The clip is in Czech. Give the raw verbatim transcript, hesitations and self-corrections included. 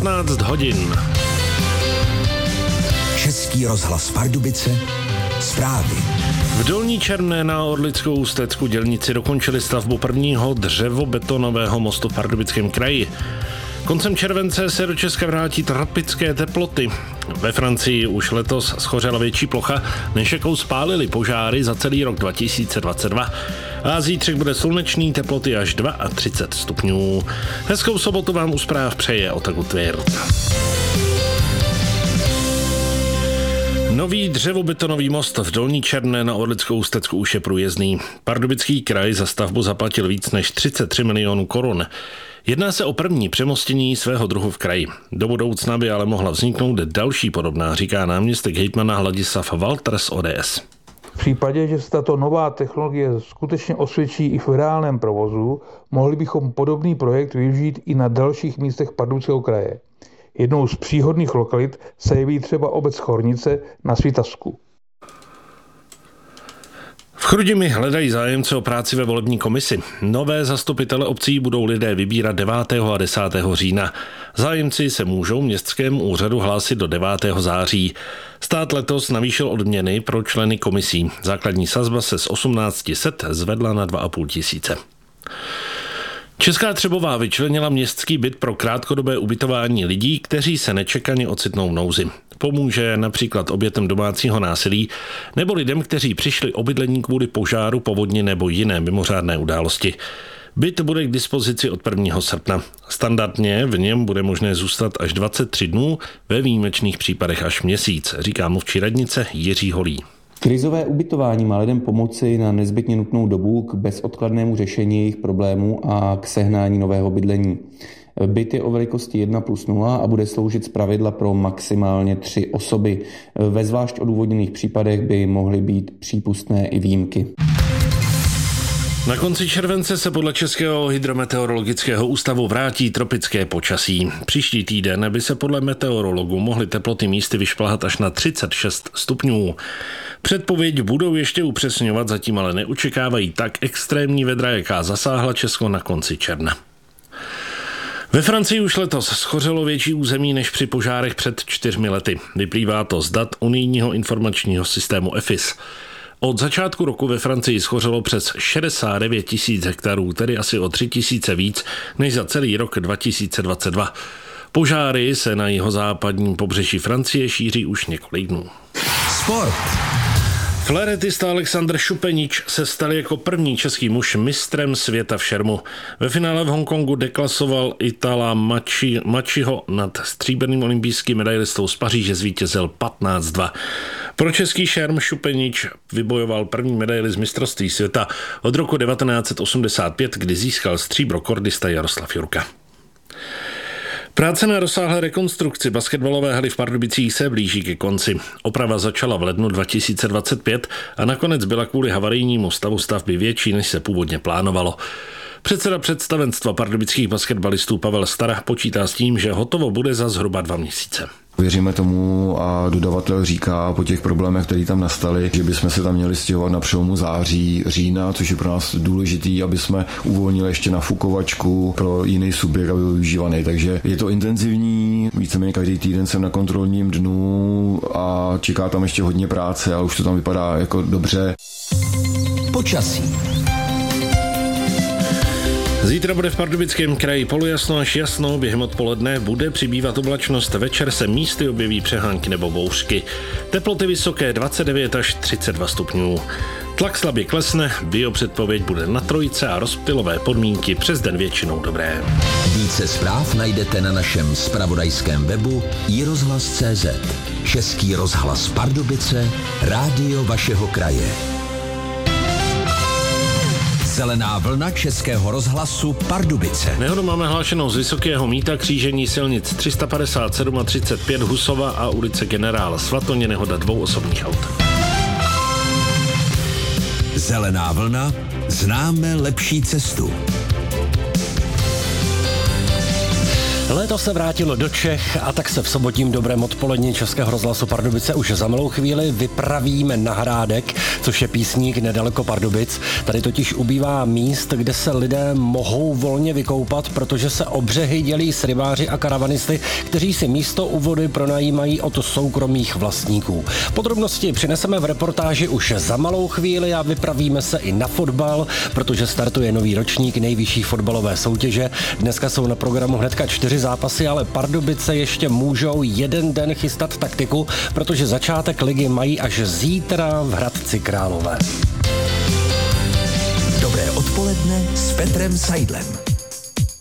patnáct hodin. Český rozhlas Pardubice, zprávy. V Dolní Černé na Orlickou Ústecku dělníci dokončili stavbu prvního dřevobetonového mostu v Pardubickém kraji. Koncem července se do Česka vrátí tropické teploty. Ve Francii už letos schořela větší plocha, než jakou spálili požáry za celý rok dva tisíce dvacet dva. A zítřek bude slunečný, teploty až třicet dva stupňů. Hezkou sobotu vám u zpráv přeje Otaku Tvěrt. Nový dřevobetonový most v Dolní Černé na Orlickou Ústecku už je průjezdný. Pardubický kraj za stavbu zaplatil víc než třicet tři milionů korun. Jedná se o první přemostění svého druhu v kraji. Do budoucna by ale mohla vzniknout další podobná, říká náměstek hejtmana Ladislav Walter z O D S. V případě, že se tato nová technologie skutečně osvědčí i v reálném provozu, mohli bychom podobný projekt využít i na dalších místech Pardubického kraje. Jednou z příhodných lokalit se jeví třeba obec Chornice na Svitavsku. V Chrudimi hledají zájemce o práci ve volební komisi. Nové zastupitele obcí budou lidé vybírat devátého a desátého října. Zájemci se můžou městskému úřadu hlásit do devátého září. Stát letos navýšil odměny pro členy komisí. Základní sazba se z osmnáct set zvedla na dva a půl tisíce. Česká Třebová vyčlenila městský byt pro krátkodobé ubytování lidí, kteří se nečekaně ocitnou v nouzi. Pomůže například obětem domácího násilí nebo lidem, kteří přišli o bydlení kvůli požáru, povodni nebo jiné mimořádné události. Byt bude k dispozici od prvního srpna. Standardně v něm bude možné zůstat až dvacet tři dnů, ve výjimečných případech až měsíc, říká mluvčí radnice Jiří Holý. Krizové ubytování má lidem pomoci na nezbytně nutnou dobu k bezodkladnému řešení jejich problémů a k sehnání nového bydlení. Byt je o velikosti jedna plus nula a bude sloužit zpravidla pro maximálně tři osoby. Ve zvlášť odůvodněných případech by mohly být přípustné i výjimky. Na konci července se podle Českého hydrometeorologického ústavu vrátí tropické počasí. Příští týden by se podle meteorologů mohly teploty místy vyšplhat až na třicet šest stupňů. Předpověď budou ještě upřesňovat, zatím ale neočekávají tak extrémní vedra, jaká zasáhla Česko na konci června. Ve Francii už letos schořelo větší území než při požárech před čtyřmi lety. Vyplývá to z dat unijního informačního systému E F I S. Od začátku roku ve Francii schořelo přes šedesát devět tisíc hektarů, tedy asi o tři tisíce víc než za celý rok dva tisíce dvacet dva. Požáry se na jihozápadním pobřeží Francie šíří už několik dnů. Sport. Fléretista Alexander Šupenič se stal jako první český muž mistrem světa v šermu. Ve finále v Hongkongu deklasoval Itala Machi, Machiho nad stříbrným olympijským medailistou z Paříže, zvítězil patnáct dva. Pro český šerm Šupenič vybojoval první medaili z mistrovství světa od roku devatenáct set osmdesát pět, kdy získal stříbro kordista Jaroslav Jurka. Práce na rozsáhlé rekonstrukci basketbalové haly v Pardubicích se blíží ke konci. Oprava začala v lednu dva tisíce dvacet pět a nakonec byla kvůli havarijnímu stavu stavby větší, než se původně plánovalo. Předseda představenstva pardubických basketbalistů Pavel Stara počítá s tím, že hotovo bude za zhruba dva měsíce. Věříme tomu a dodavatel říká po těch problémech, které tam nastaly, že bychom se tam měli stěhovat na přelomu září, října, což je pro nás důležitý, aby jsme uvolnili ještě nafukovačku pro jiný subjekt, aby byl využívaný. Takže je to intenzivní, víceméně každý týden jsem na kontrolním dnu a čeká tam ještě hodně práce, ale už to tam vypadá jako dobře. Počasí. Zítra bude v Pardubickém kraji polojasno až jasno, během odpoledne bude přibývat oblačnost, večer se místy objeví přehánky nebo bouřky. Teploty vysoké dvacet devět až třicet dva stupňů. Tlak slabě klesne, biopředpověď bude na trojce a rozptylové podmínky přes den většinou dobré. Více zpráv najdete na našem zpravodajském webu i rozhlas tečka cé zet. Český rozhlas Pardubice, rádio vašeho kraje. Zelená vlna Českého rozhlasu Pardubice. Nehodu máme hlášenou z Vysokého Mýta, křížení silnic tři sta padesát sedm a třicet pět Husova a ulice Generála Svatoně, nehoda dvou osobních aut. Zelená vlna, známe lepší cestu. Léto se vrátilo do Čech a tak se v sobotním dobrém odpolední Českého rozhlasu Pardubice už za malou chvíli vypravíme na Hrádek, což je písník nedaleko Pardubic. Tady totiž ubývá míst, kde se lidé mohou volně vykoupat, protože se o břehy dělí s rybáři a karavanisty, kteří si místo u vody pronajímají od soukromých vlastníků. Podrobnosti přineseme v reportáži už za malou chvíli a vypravíme se i na fotbal, protože startuje nový ročník nejvyšší fotbalové soutěže. Dneska jsou na programu hnedka čtyři zápasy, ale Pardubice ještě můžou jeden den chystat taktiku, protože začátek ligy mají až zítra v Hradci Králové. Dobré odpoledne s Petrem Seidlem.